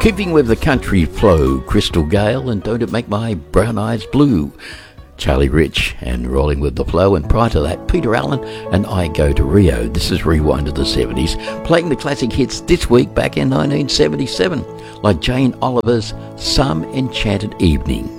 Keeping with the country flow, Crystal Gale and Don't It Make My Brown Eyes Blue. Charlie Rich and Rolling with the Flow, and prior to that, Peter Allen and I Go to Rio. This is Rewind to the 70s, playing the classic hits this week back in 1977, like Jane Oliver's Some Enchanted Evening.